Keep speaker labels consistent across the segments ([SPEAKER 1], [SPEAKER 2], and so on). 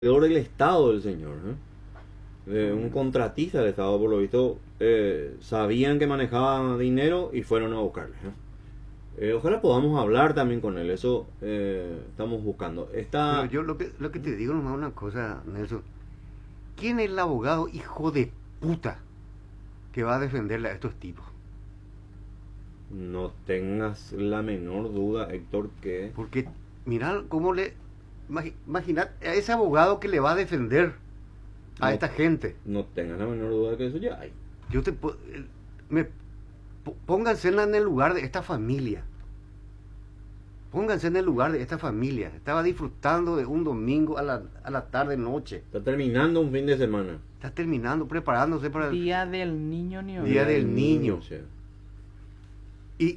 [SPEAKER 1] del Estado del señor, un contratista del Estado, por lo visto, sabían que manejaba dinero y fueron a buscarle. Ojalá podamos hablar también con él, eso estamos buscando.
[SPEAKER 2] Pero yo lo que te digo nomás una cosa, Nelson. ¿Quién es el abogado hijo de puta que va a defenderle a estos tipos?
[SPEAKER 1] No tengas la menor duda, Héctor, que...
[SPEAKER 2] Porque mirá cómo le... Imaginad a ese abogado que le va a defender a esta gente.
[SPEAKER 1] No tengas la menor duda que eso ya hay.
[SPEAKER 2] Yo te pónganse en el lugar de esta familia. Pónganse en el lugar de esta familia. Estaba disfrutando de un domingo a la tarde, noche.
[SPEAKER 1] Está terminando un fin de semana.
[SPEAKER 2] Está terminando, preparándose para el
[SPEAKER 3] Día del Niño,
[SPEAKER 2] Día del Niño.
[SPEAKER 1] O sea,
[SPEAKER 2] Y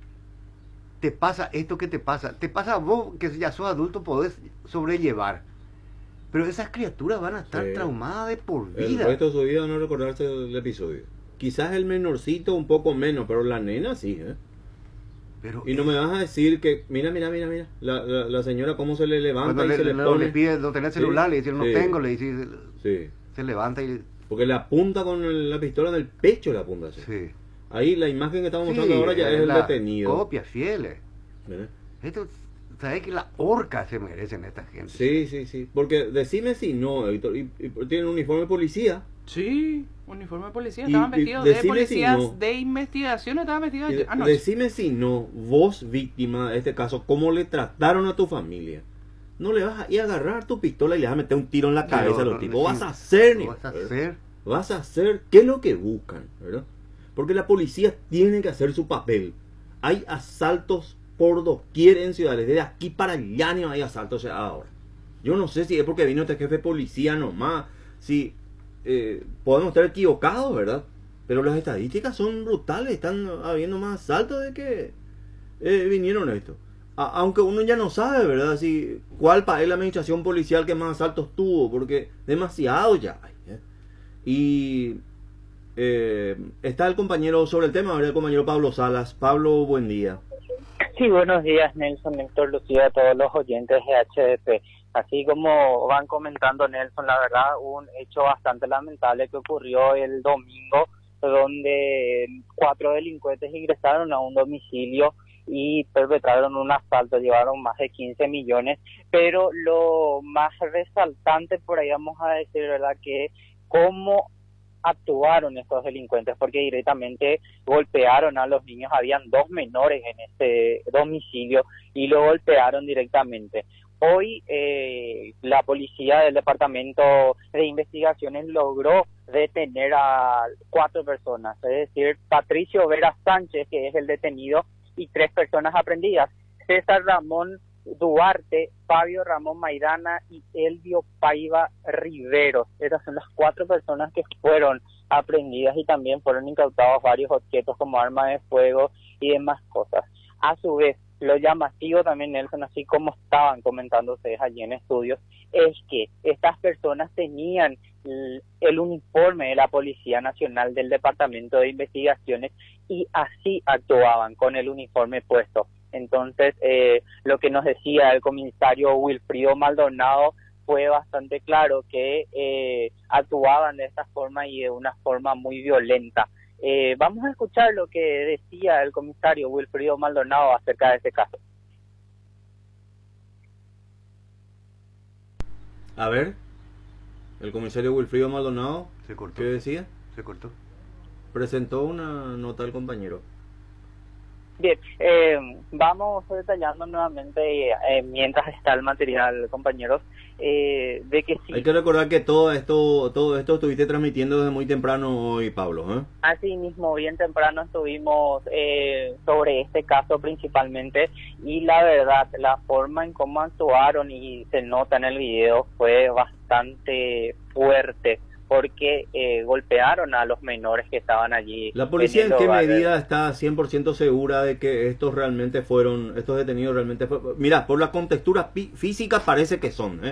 [SPEAKER 2] te pasa esto que te pasa. Te pasa a vos, que ya sos adulto, podés sobrellevar. Pero esas criaturas van a estar
[SPEAKER 1] sí,
[SPEAKER 2] traumadas de por
[SPEAKER 1] el
[SPEAKER 2] vida.
[SPEAKER 1] resto de su vida no recordarse del episodio. Quizás el menorcito un poco menos, pero la nena sí,
[SPEAKER 2] Pero
[SPEAKER 1] y no me vas a decir que, mira, la señora cómo se le levanta
[SPEAKER 2] cuando
[SPEAKER 1] y se le pone...
[SPEAKER 2] le pide no tener celular,
[SPEAKER 1] Sí,
[SPEAKER 2] le dice no
[SPEAKER 1] sí,
[SPEAKER 2] tengo, le dice
[SPEAKER 1] sí,
[SPEAKER 2] se levanta y
[SPEAKER 1] porque le apunta con la pistola en el pecho, la apunta así.
[SPEAKER 2] sí.
[SPEAKER 1] Ahí la imagen que estamos
[SPEAKER 2] Sí,
[SPEAKER 1] mostrando ahora ya es el
[SPEAKER 2] la
[SPEAKER 1] detenido.
[SPEAKER 2] Copia fieles.
[SPEAKER 1] ¿Verdad?
[SPEAKER 2] Esto, sabes que la horca se merecen esta gente.
[SPEAKER 1] Sí, porque decime si no, Héctor, y tienen uniforme de policía.
[SPEAKER 3] Sí, uniforme de policía.
[SPEAKER 1] Y-
[SPEAKER 3] Estaban
[SPEAKER 1] y
[SPEAKER 3] vestidos de
[SPEAKER 1] decime si
[SPEAKER 3] policías
[SPEAKER 1] no.
[SPEAKER 3] de investigación. Estaban vestidos
[SPEAKER 1] Y
[SPEAKER 3] anoche.
[SPEAKER 1] decime si no, vos víctima de este caso, ¿cómo le trataron a tu familia? No le vas a ir a agarrar tu pistola y le vas a meter un tiro en la cabeza a los tipos. Vas a hacer,
[SPEAKER 2] ¿Qué vas a hacer?
[SPEAKER 1] Vas a hacer, ¿qué es lo que buscan? ¿Verdad? Porque la policía tiene que hacer su papel. Hay asaltos por doquier en ciudades, desde aquí para allá no hay asaltos ahora. Yo no sé si es porque vino este jefe de policía nomás, si podemos estar equivocados, ¿verdad? Pero las estadísticas son brutales, están habiendo más asaltos de que vinieron estos. Aunque uno ya no sabe, ¿verdad? Si, ¿cuál es la administración policial que más asaltos tuvo? Porque demasiado ya hay. Y está el compañero sobre el tema, ¿verdad? El compañero Pablo Salas. Pablo, buen día.
[SPEAKER 4] Sí, buenos días, Nelson, Héctor, Lucía, a todos los oyentes de HDP. Así como van comentando, Nelson, la verdad, un hecho bastante lamentable que ocurrió el domingo, donde 4 delincuentes ingresaron a un domicilio y perpetraron un asalto, llevaron más de 15 millones, pero lo más resaltante, por ahí vamos a decir, ¿verdad?, que cómo actuaron estos delincuentes, porque directamente golpearon a los niños. Habían 2 menores en este domicilio y lo golpearon directamente. Hoy la policía del Departamento de Investigaciones logró detener a 4 personas, es decir, Patricio Vera Sánchez, que es el detenido, y 3 personas aprendidas: César Ramón Duarte, Fabio Ramón Maidana y Elvio Paiva Riveros. Estas son las 4 personas que fueron aprehendidas y también fueron incautados varios objetos como armas de fuego y demás cosas. A su vez, lo llamativo también, Nelson, así como estaban comentando ustedes allí en estudios, es que estas personas tenían el uniforme de la Policía Nacional del Departamento de Investigaciones y así actuaban con el uniforme puesto. Entonces, lo que nos decía el comisario Wilfrido Maldonado fue bastante claro, que actuaban de esta forma y de una forma muy violenta. Vamos a escuchar lo que decía el comisario Wilfrido Maldonado acerca de este caso.
[SPEAKER 1] A ver, el comisario Wilfrido Maldonado,
[SPEAKER 2] Se cortó.
[SPEAKER 1] ¿qué decía?
[SPEAKER 2] Se cortó.
[SPEAKER 1] Presentó una nota al compañero.
[SPEAKER 4] Bien, vamos detallando nuevamente, mientras está el material, compañeros, de que sí.
[SPEAKER 1] Hay que recordar que todo esto estuviste transmitiendo desde muy temprano hoy, Pablo, ¿eh?
[SPEAKER 4] Así mismo, bien temprano estuvimos sobre este caso principalmente, y la verdad, la forma en cómo actuaron, y se nota en el video, fue bastante fuerte, porque golpearon a los menores que estaban allí.
[SPEAKER 1] ¿La policía en qué
[SPEAKER 4] hogar.
[SPEAKER 1] medida está 100% segura de que estos detenidos realmente fueron? Mira, por la contextura física parece que son,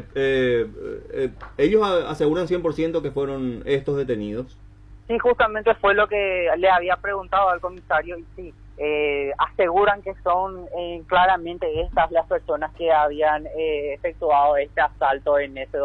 [SPEAKER 1] ellos aseguran 100% que fueron estos detenidos.
[SPEAKER 4] Sí, justamente fue lo que le había preguntado al comisario, y sí, aseguran que son claramente estas las personas que habían efectuado este asalto en ese